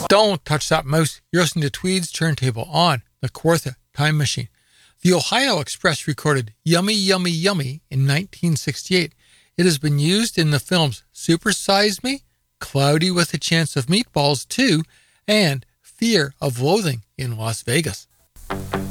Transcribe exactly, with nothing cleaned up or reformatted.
Don't touch that mouse. You're listening to Tweed's Turntable on the Kawartha Time Machine. The Ohio Express recorded Yummy, Yummy, Yummy in nineteen sixty-eight. It has been used in the films Super Size Me, Cloudy with a Chance of Meatballs two, and Fear of Loathing in Las Vegas.